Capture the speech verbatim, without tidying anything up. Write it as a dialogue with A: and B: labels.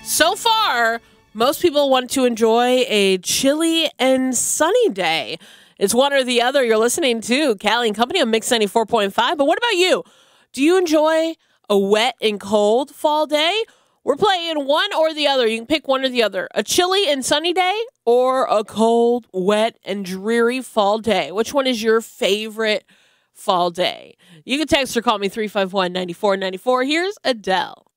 A: So far, most people want to enjoy a chilly and sunny day. It's one or the other. You're listening to Callie and Company on Mix ninety-four point five. But what about you? Do you enjoy a wet and cold fall day? We're playing one or the other. You can pick one or the other. A chilly and sunny day or a cold, wet, and dreary fall day. Which one is your favorite fall day? You can text or call me three five one, nine four nine four. Here's Adele.